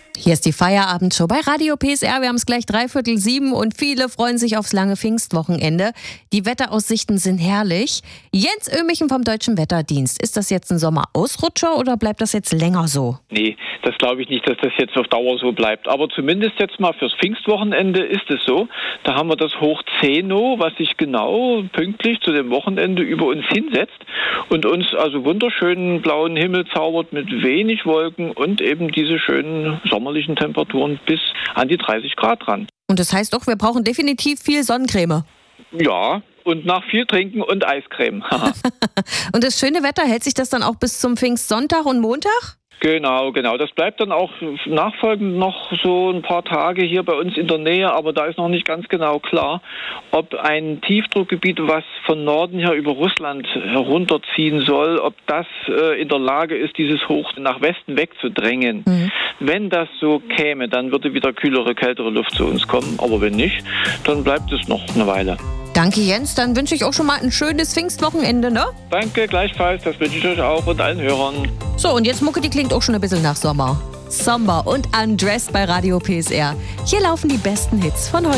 Hier ist die Feierabendshow bei Radio PSR. Wir haben es gleich 6:45 und viele freuen sich aufs lange Pfingstwochenende. Die Wetteraussichten sind herrlich. Jens Ömichen vom Deutschen Wetterdienst. Ist das jetzt ein Sommerausrutscher oder bleibt das jetzt länger so? Nee, das glaube ich nicht, dass das jetzt auf Dauer so bleibt. Aber zumindest jetzt mal fürs Pfingstwochenende ist es so. Da haben wir das Hoch Zeno, was sich genau pünktlich zu dem Wochenende über uns hinsetzt und uns also wunderschönen blauen Himmel zaubert mit wenig Wolken und eben diese schönen sommerlichen Temperaturen bis an die 30 Grad ran. Und das heißt auch, wir brauchen definitiv viel Sonnencreme. Ja, und nach viel Trinken und Eiscreme. Und das schöne Wetter, hält sich das dann auch bis zum Pfingstsonntag und Montag? Genau. Das bleibt dann auch nachfolgend noch so ein paar Tage hier bei uns in der Nähe, aber da ist noch nicht ganz genau klar, ob ein Tiefdruckgebiet, was von Norden her über Russland herunterziehen soll, ob das in der Lage ist, dieses Hoch nach Westen wegzudrängen. Wenn das so käme, dann würde wieder kühlere, kältere Luft zu uns kommen, aber wenn nicht, dann bleibt es noch eine Weile. Danke, Jens. Dann wünsche ich auch schon mal ein schönes Pfingstwochenende, ne? Danke, gleichfalls. Das wünsche ich euch auch und allen Hörern. So, und jetzt Mucke, die klingt auch schon ein bisschen nach Sommer. Sommer und Undressed bei Radio PSR. Hier laufen die besten Hits von heute.